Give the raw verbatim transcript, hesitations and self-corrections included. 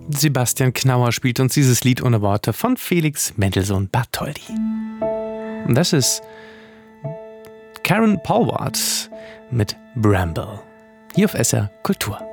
Sebastian Knauer spielt uns dieses Lied ohne Worte von Felix Mendelssohn Bartholdy. Und das ist Karen Polwart mit Bramble. Hier auf S R Kultur.